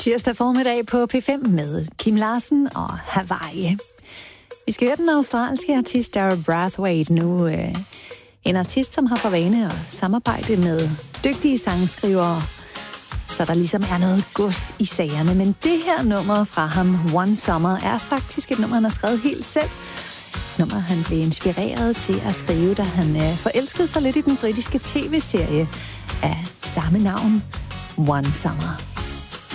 Tirsdag formiddag på P5 med Kim Larsen og Hawaii. Vi skal høre den australske artist Dara Brathwaite nu. En artist, som har for vane at samarbejde med dygtige sangskrivere, så der ligesom er noget gods i sagerne. Men det her nummer fra ham, One Summer, er faktisk et nummer, han har skrevet helt selv. Nummer, han blev inspireret til at skrive, da han forelskede sig lidt i den britiske tv-serie af samme navn, One Summer.